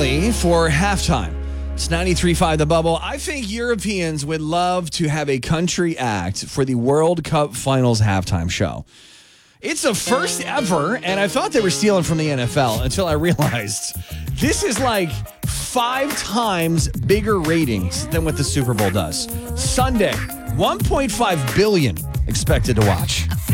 Italy for halftime. It's 93.5 The Bubble. I think Europeans would love to have a country act for the World Cup Finals halftime show. It's the first ever, and I thought they were stealing from the NFL until I realized this is like 5 times bigger ratings than what the Super Bowl does. Sunday, 1.5 billion expected to watch.